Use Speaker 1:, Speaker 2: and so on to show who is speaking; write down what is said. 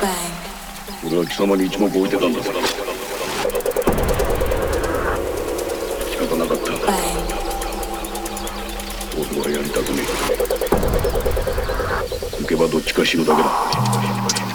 Speaker 1: 俺は貴様に一目置いてたんだから仕方なかった。俺はやりたくねえ。行けばどっちか死ぬだけだ。